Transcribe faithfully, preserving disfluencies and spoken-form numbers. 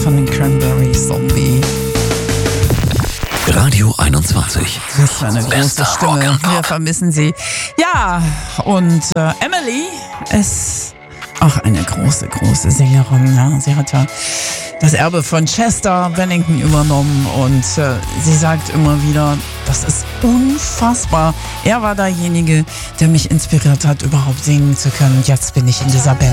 von den Cranberries, Zombie. Radio einundzwanzig. Das ist eine große Bester Stimme. Rock and Pop. Wir vermissen sie. Ja, und äh, Emily ist auch eine große, große Sängerin. Ja. Sie hat ja das Erbe von Chester Bennington übernommen und äh, sie sagt immer wieder, das ist unfassbar. Er war derjenige, der mich inspiriert hat, überhaupt singen zu können. Jetzt bin ich in dieser Band.